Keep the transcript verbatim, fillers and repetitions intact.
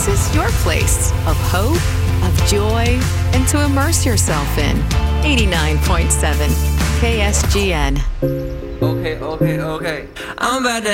This is your place of hope, of joy, and to immerse yourself in. eighty-nine point seven K S G N. Okay, okay, okay. I'm about to